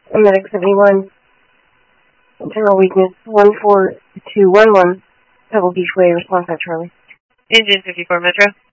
Medic 71, general weakness 14211, Pebble Beach Way, response at Charlie. Engine 54 Metro.